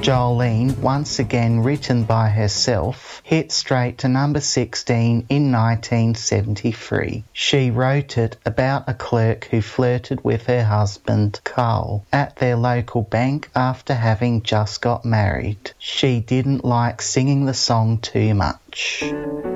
Jolene, once again written by herself, hit straight to number 16 in 1973. She wrote it about a clerk who flirted with her husband, Carl, at their local bank after having just got married. She didn't like singing the song too much.